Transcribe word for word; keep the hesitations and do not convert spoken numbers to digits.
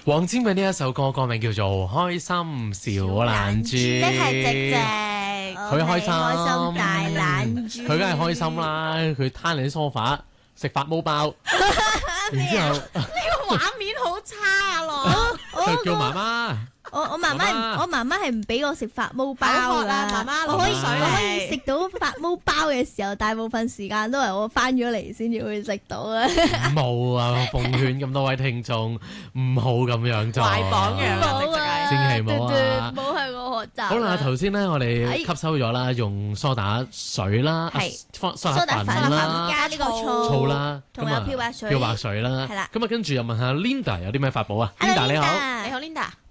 黃霑嘅呢一首歌歌名叫做《開心小懶豬》， 即係直直， 佢開心， 開心大懶豬， 佢梗係開心啦！佢攤喺梳化食發毛包，然之後呢個畫面好差咯， 就叫媽媽。 我我媽媽我媽媽係唔俾我食發毛包啦， 啦， 媽媽我可以攞水我可以嚟食到發毛包嘅時候，大部分時間都係我翻咗嚟先至會食到啊！ 冇啊！奉勸咁多位聽眾唔好咁樣做， 壞榜樣啊，直直係。 千祈唔好啊！ 唔好向我學習。 好啦，頭先咧我哋吸收咗啦，用梳打水啦， 係梳梳打粉打粉啦， 加呢個醋醋啦， 同埋有漂白水漂白水啦， 係啦咁啊跟住又問下 Linda 有啲咩法寶啊 Hello， ？Linda 你好。 Linda 你好 Linda。